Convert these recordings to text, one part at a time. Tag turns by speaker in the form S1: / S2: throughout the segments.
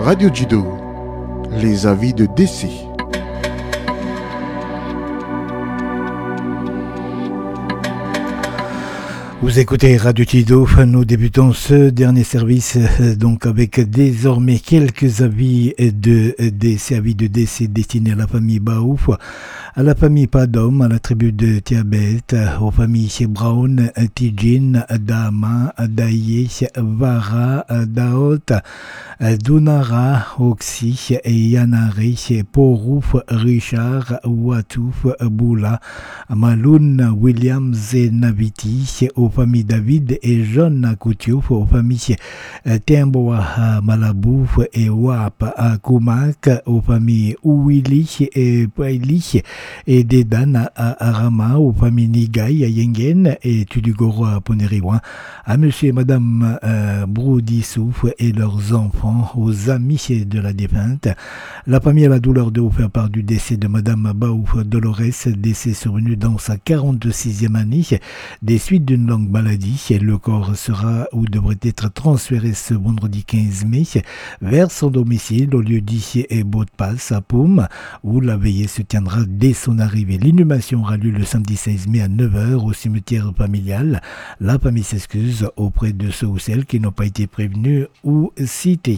S1: Radio Judo, les avis de décès.
S2: Vous écoutez Radio Tido, nous débutons ce dernier service donc avec désormais quelques avis de décès, destinés à la famille Baouf, à la famille Padom, à la tribu de Tiabet, aux familles Brown, Tijin, Dama, Daye, Vara, Daot, Dunara, Oxy, Yanari, Porouf, Richard, Watouf, Boula, Maloun, Williams et Naviti, aux familles David et John Akoutiouf, aux familles Temboa, Malabouf et Wap, Koumak, aux familles Ouili et Paili et Dedan à Arama, aux familles Nigaï à Yengen et Tudugoro à Poneriwa, à monsieur et madame Broudissouf et leurs enfants, aux amis de la défunte. La famille a la douleur de vous faire part du décès de madame Baouf Dolores, décès survenu dans sa 46e année des suites d'une longue maladie. Le corps sera ou devrait être transféré ce vendredi 15 mai vers son domicile au lieu dit et Baud-de-Passe à Paume, où la veillée se tiendra dès son arrivée. L'inhumation aura lieu le samedi 16 mai à 9h au cimetière familial. La famille s'excuse auprès de ceux ou celles qui n'ont pas été prévenus ou cités.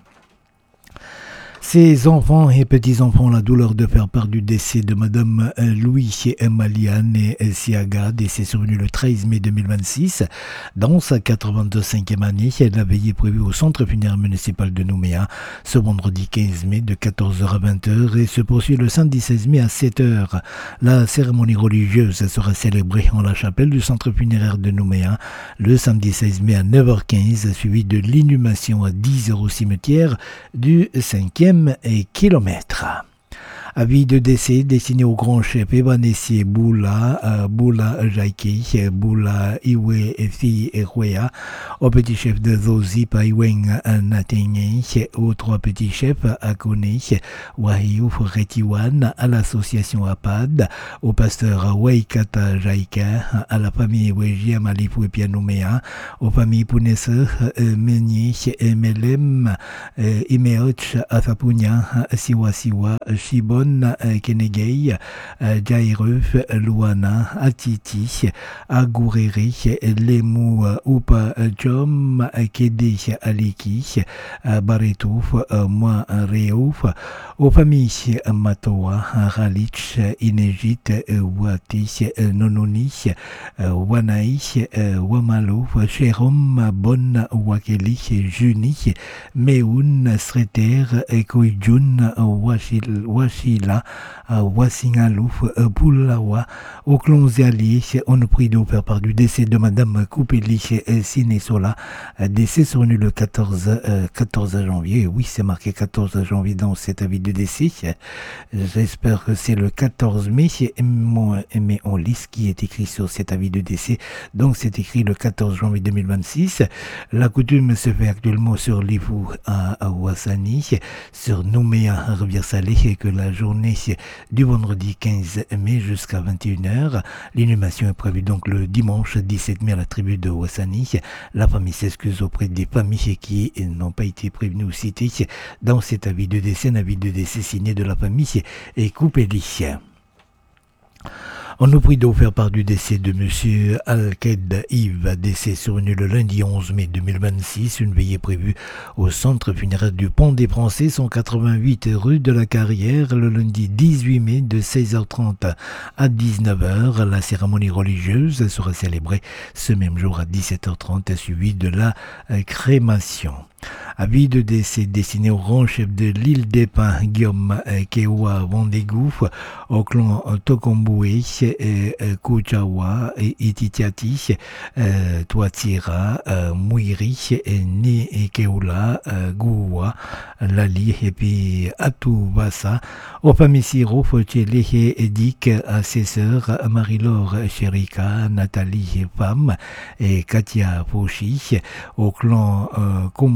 S2: Ses enfants et petits-enfants ont la douleur de faire part du décès de Madame Louis Maliane et Siaga, décès survenu le 13 mai 2026. Dans sa 85e année, la veillée prévue au centre funéraire municipal de Nouméa ce vendredi 15 mai de 14h à 20h et se poursuit le samedi 16 mai à 7h. La cérémonie religieuse sera célébrée en la chapelle du centre funéraire de Nouméa le samedi 16 mai à 9h15, suivi de l'inhumation à 10h au cimetière du 5e kilomètre. Avis de décès destiné au grand chef Ebanessier Boula, Boula Jaiki, Boula Iwe Fi Ekwea, au petit chef de Zozi Paiweng Natenye, aux trois petits chefs Akone, Wahiouf Retiwan, à l'association APAD, au pasteur Waikata Jaika, à la famille Weji Amalifu et Pianoumea, aux familles Punese, Menye, Melem, Imeoch, Afapunya, Siwasiwa, Shibon, Kenegei, Jairuf, Luana, Atiti, Agureri, Lemu, Upa, Jom, Kede, Aliki, Baretouf, Moi, Reouf, aux familles Matoa, Ralich, Inégit, Wati, Nononi, Wanaï, Wamalo, Cherom, Bon, Wakeli, Juni, Meun, Sreter, Koijun, Washila, Wasingalouf, Boulawa, au clan alliés, on nous prie de vous faire part du décès de Madame Koupeli Sinesola, décès survenu le 14 janvier. Oui, c'est marqué 14 janvier dans cet avis de décès. J'espère que c'est le 14 mai, mais on lit ce qui est écrit sur cet avis de décès. Donc c'est écrit le 14 janvier 2026. La coutume se fait actuellement sur l'Ifou à Ouassani, sur Nouméa, Rivière-Salée, et que la journée du vendredi 15 mai jusqu'à 21h. L'inhumation est prévue donc le dimanche 17 mai à la tribu de Ouassani. La famille s'excuse auprès des familles qui n'ont pas été prévenues ou citées dans cet avis de décès, un avis de décès signé de la famille et Koupeli. On nous prie de vous faire part du décès de M. Alked Yves, décès survenu le lundi 11 mai 2026. Une veillée prévue au centre funéraire du Pont des Français, 188 rue de la Carrière, le lundi 18 mai de 16h30 à 19h. La cérémonie religieuse sera célébrée ce même jour à 17h30, suivie de la crémation. Avis de décès destiné au grand chef de l'île des Pins, Guillaume Kewa Vendegouf, au clan Tokomboué, Kouchawa, Ititiati, Toatira, Mouiri, Ni Keoula, Gouwa, Lali, et puis Atoubassa, aux familles Siro, Fotiele et Edik, à ses sœurs, Marie-Laure Cherika, Nathalie Femme, et Katia Fauchi, au clan Komboari,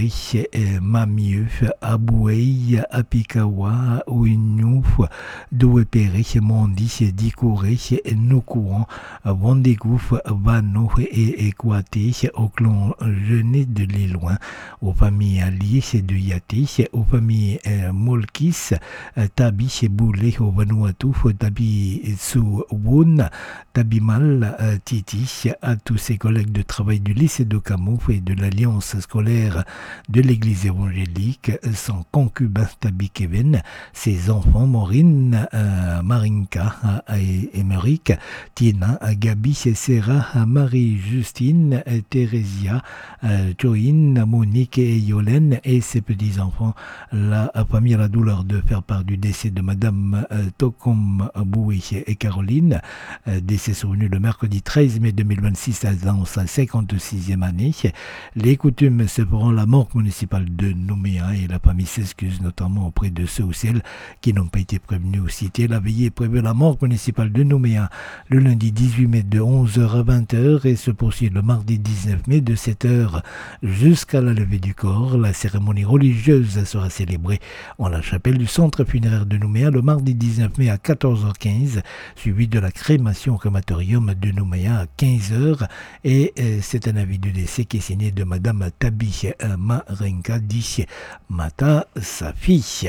S2: Peri, Mamieux, Abouei, Apikawa, Ouignouf, Doueperi, Mondi, Dikouré, Noukouan, Wandegouf, Vano et Équaté, au clan Genet de l'Éloin, aux familles alliées de Yaté, aux familles Molkis, Tabi, Boulé, au Vanuatu, Tabi Souwoun, Tabimal, Titi, à tous ses collègues de travail du lycée de Camouf et de l'Alliance scolaire de l'Église évangélique, son concubin Tabi Kevin, ses enfants Maureen, Marinka, Émeric, Tina, Gabi, Sarah, Marie-Justine, Thérésia, Joïne, Monique et Yolène et ses petits-enfants. La famille a la douleur de faire part du décès de Madame Tokom Boui et Caroline, décès survenu le mercredi 13 mai 2026 dans sa 56e année. Les coutumes se feront la morgue municipale de Nouméa et la famille s'excuse notamment auprès de ceux ou celles qui n'ont pas été prévenus ou cités. La veillée est prévue à la morgue municipale de Nouméa le lundi 18 mai de 11h à 20h et se poursuit le mardi 19 mai de 7h jusqu'à la levée du corps. La cérémonie religieuse sera célébrée en la chapelle du centre funéraire de Nouméa le mardi 19 mai à 14h15, suivi de la crémation au crématorium de Nouméa à 15h. Et c'est un avis de décès qui est signé de Madame Tabi Marenka Di Mata, sa fille.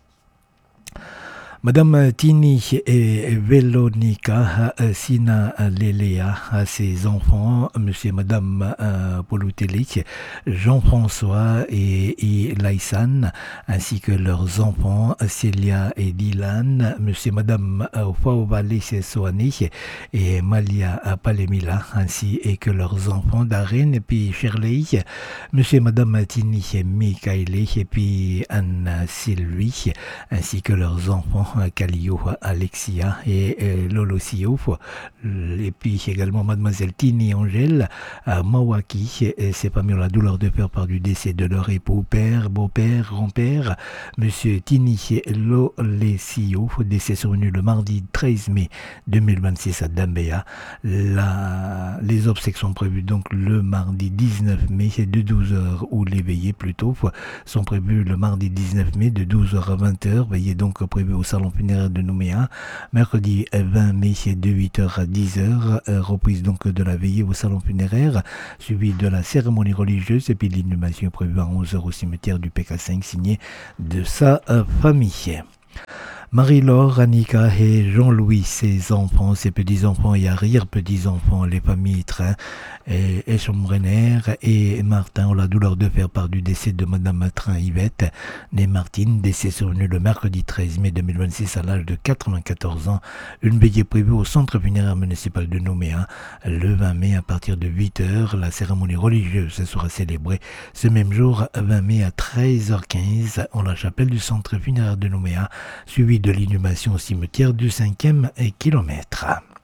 S2: Madame Tini et Velonica Sina Lelea à ses enfants, monsieur et madame Polutelik, Jean-François et Laïsan, ainsi que leurs enfants Célia et Dylan, monsieur et madame Faovale Soani et Malia Palemila, ainsi que leurs enfants Darren et puis Shirley, monsieur et madame Tini et Mikaele et puis Anne Sylvie, ainsi que leurs enfants Kalio, Alexia et Lolo Sio, et puis également mademoiselle Tini Angèle Mawaki. C'est parmi la douleur de faire part du décès de leur époux, père, beau-père, grand-père, monsieur Tini Lolesio, décès survenu le mardi 13 mai 2026 à Dambéa. Les obsèques sont prévues donc le mardi 19 mai de 12h, ou les veillées plutôt sont prévues le mardi 19 mai de 12h à 20h, veillées donc prévues au salon funéraire de Nouméa, mercredi 20 mai de 8h à 10h, reprise donc de la veillée au salon funéraire, suivi de la cérémonie religieuse et puis l'inhumation prévue à 11h au cimetière du PK5, signé de sa famille. Marie-Laure, Annika et Jean-Louis, ses enfants, ses petits-enfants et arrière-petits-enfants, les familles Train et Chambrenner et Martin ont la douleur de faire part du décès de Madame Train Yvette, née Martine, décès survenu le mercredi 13 mai 2026 à l'âge de 94 ans. Une veillée prévue au centre funéraire municipal de Nouméa le 20 mai à partir de 8h. La cérémonie religieuse sera célébrée ce même jour, 20 mai à 13h15, en la chapelle du centre funéraire de Nouméa, suivi de l'inhumation au cimetière du 5e kilomètre.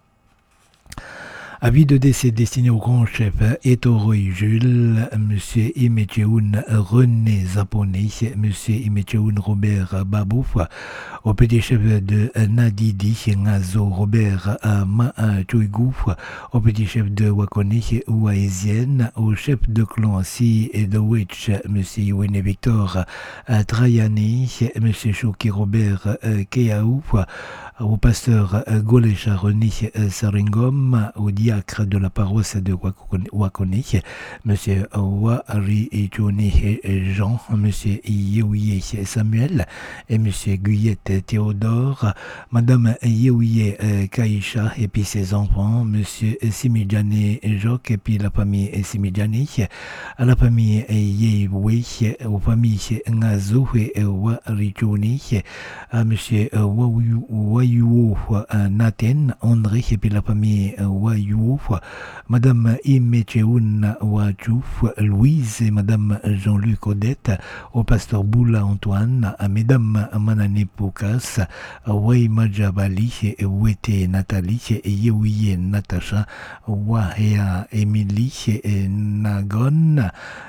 S2: Avis de décès destiné au grand chef Etoroy Jules, monsieur Imetcheoun René Zaponé, monsieur Imetcheoun Robert Babouf, au petit chef de Nadidi Ngazo Robert Chouigouf, au petit chef de Wakone Ouaézienne, au chef de clan Si et de Witch, monsieur Iwene Victor Trayani, monsieur Chouki Robert Keaouf, au pasteur Golecha René Saringom, au diacre de la paroisse de Wakone, monsieur Wari et Johnny Jean, monsieur Yeouye Samuel et monsieur Guyette Théodore, madame Yeouye Kaïcha et puis ses enfants, monsieur Simidjane Joc et puis la famille Simidjane, à la famille Yeouye, aux familles Ngazo et Wari Johnny, à monsieur Wayuo Nathan André et puis la famille Wayuo, madame Imetcheoun Wajouf Louise et madame Jean-Luc Odette, au pasteur Boula Antoine, à mesdames Manane Poukas, Wayma Jabali, Wete Nathalie, Yeouye Natacha, Wahea Emily, Nagon,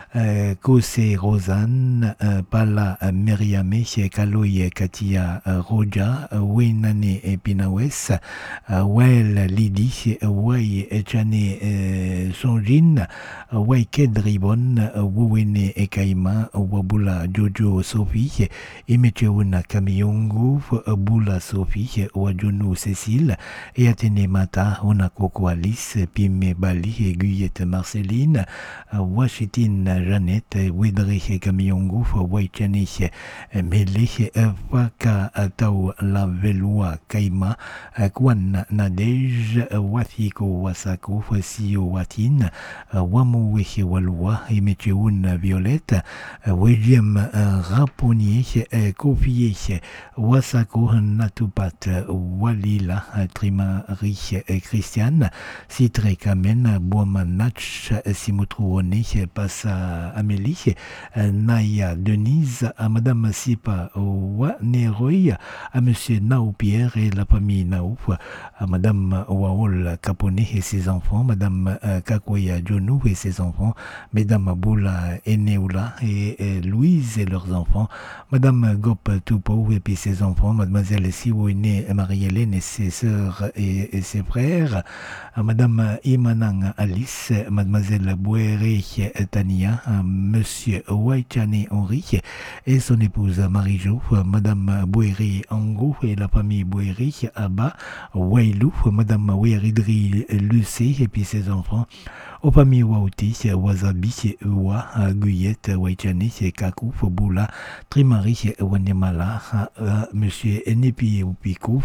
S2: Kose Rosanne, Pala Meriame, Kaloy Katia Roja, Wenane Pinawes, Wael Lidi, Wai Chane Sonjin, Wai Kedribon, Wowene Ekaima, Wabula Jojo Sophie, Emecheuna Kamiongo, Bula Sophie, Wajunu Cécile, et Athénée Mata, Onakoko Alice, Pime Bali, Guyette Marceline, Washington Jeannette, Wedrich Kamiongo, Waichane Mele, Waka Tau Lavelua Kaima, Kwan Nadej, Wathiko Wasako, Sio Watin, Wamowe Walua, Emecheun Violette, William Raponier, Kofier, Wasako Natupat, Walila, Trimari Christiane, Citre Kamen, Boamanach, Simotrouone, Passa Amélie, Naya Denise, à Madame Sipa Waneroy, à Monsieur Nao Pierre et la famille Nao, à Madame Waol Capone et ses enfants, Madame Kakoya Jonou et ses enfants, Mesdames Aboula Eneoula et Louise et leurs enfants, Madame Gop Tupo et puis ses enfants, Mademoiselle Siwone Marie-Hélène et ses sœurs et ses frères, Madame Imanang Alice, Mademoiselle Bouéré Tania, Monsieur Waichane Henri et son épouse Marie-Jo, Madame Bouéré Ango et la famille Bouéré Abba, Wailou, Madame Ouéridri Lucé et puis ses enfants, aux familles Wauti, Wasabi, Uwa, Guyette, Waichane, Kakou, Boula, Trimari, Wanemala, Monsieur Nepi Upiko,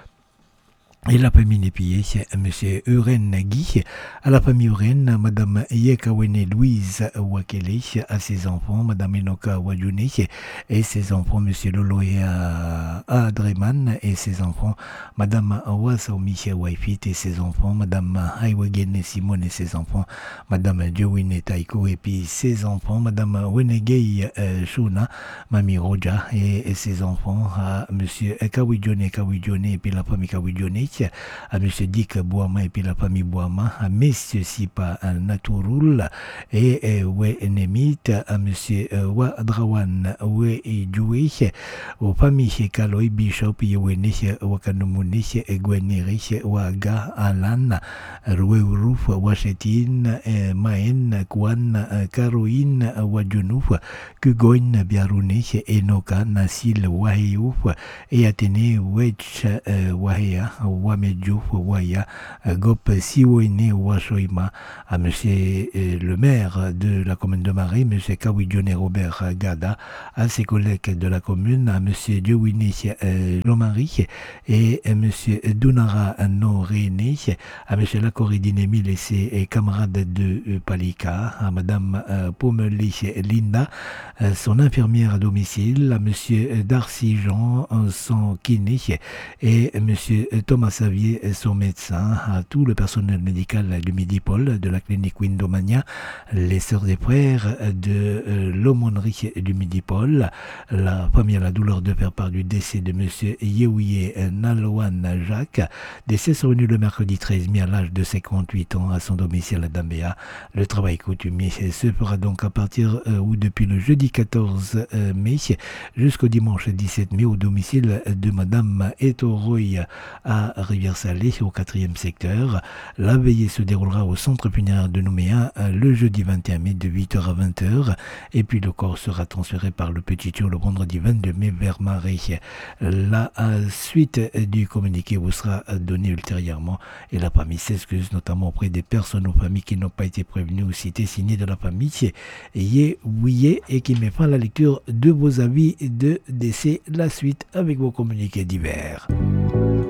S2: et la famille Népier, M. Euren Guy, à la famille Euren, Mme Yekawene Louise Wakele, à ses enfants, Mme Enoka Wadjune et ses enfants, M. Loloya Adreman et ses enfants, Mme Wasaomi Waifit et ses enfants, Mme Aiwagen Simone et ses enfants, Mme Jowine Taiko et puis ses enfants, Mme Wenegei Shuna, Mami Roja et ses enfants, à M. Kawijone et puis la famille Kawijone, à M. Dick Boama et puis la famille Boama, à M. Sipa Naturul et Wenemit, à M. Wadrawan Wedjoué, aux familles Kaloy Bishop Yewene Wakanumuni Gweneri Waga Alan Roueuruf Wachetin Maen Kwan Karoin Wajunuf Kugoin Biarune Enoka Nasil Waheouf et Athénée Wech Wahea Wamejo Waya Gop Siwene Washoima, à monsieur le maire de la commune de Marais, monsieur Kawijone Robert Gada, à ses collègues de la commune, à monsieur Diowine Lomari et monsieur Dunara Noréné, à monsieur Lacoridine Emile et ses camarades de Palika, à madame Pomeli Linda, son infirmière à domicile, à monsieur Darcy Jean, son kiné, et monsieur Thomas Xavier, son médecin, à tout le personnel médical du Midi-Pôle, de la clinique Windomania, les sœurs et frères de l'aumônerie du Midi-Pôle, la famille à la douleur de faire part du décès de monsieur Yeouye Naloan Jacques, décès survenu le mercredi 13 mai à l'âge de 58 ans à son domicile à Dambéa. Le travail coutumier se fera donc à partir ou depuis le jeudi 14 mai jusqu'au dimanche 17 mai au domicile de madame Etoroy à Rivière-Salée au 4e secteur. La veillée se déroulera au centre funéraire de Nouméa le jeudi 21 mai de 8h à 20h et puis le corps sera transféré par le Petit Tour le vendredi 22 mai vers Marais. La suite du communiqué vous sera donnée ultérieurement et la famille s'excuse notamment auprès des personnes aux familles qui n'ont pas été prévenues ou citées signées de la famille Yewouye et qui met fin à la lecture de vos avis de décès. La suite avec vos communiqués divers.